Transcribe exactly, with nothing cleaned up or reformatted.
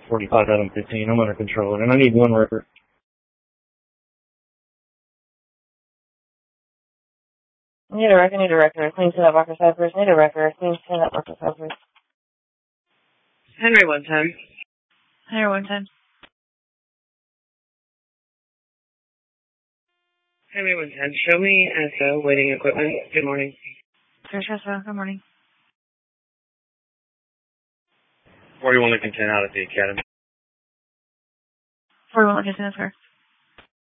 forty-five Adam fifteen. I'm under control, and I need one record. Need a record, need a record. Clean to that Walker Cypress. Need a record. Clean to that Walker Cypress. Henry one ten. Henry one ten. Henry one ten. Show me S O, waiting equipment. Good morning. Trish S O, good morning. forty-one Lincoln ten out at the Academy. forty-one Lincoln ten, sir.